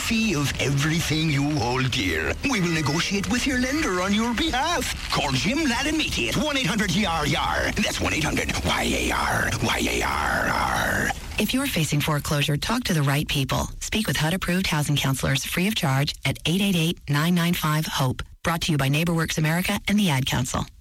fee of everything you hold dear. We will negotiate with your lender on your behalf. Call Jim Ladd-Meaty at 1-800-YAR-YAR. That's 1-800-YAR. YAR. If you're facing foreclosure, talk to the right people. Speak with HUD-approved housing counselors free of charge at 888-995-HOPE. Brought to you by NeighborWorks America and the Ad Council.